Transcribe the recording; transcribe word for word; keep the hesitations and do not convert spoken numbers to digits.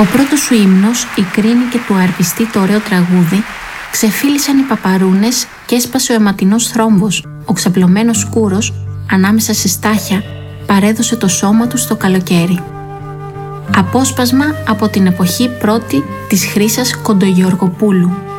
Ο πρώτος σου ύμνος, η κρίνη και του αρπιστή το ωραίο τραγούδι, ξεφύλισαν οι παπαρούνες και έσπασε ο αιματινός θρόμβος. Ο ξαπλωμένος σκούρος, ανάμεσα σε στάχια, παρέδωσε το σώμα του στο καλοκαίρι. Απόσπασμα από την εποχή πρώτη της Χρύσας Κοντογεωργοπούλου.